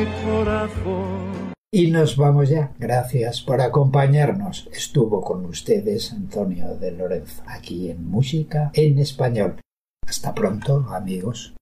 corazón. Y nos vamos ya. Gracias por acompañarnos. Estuvo con ustedes Antonio de Lorenzo, aquí en Música en Español. Hasta pronto, amigos.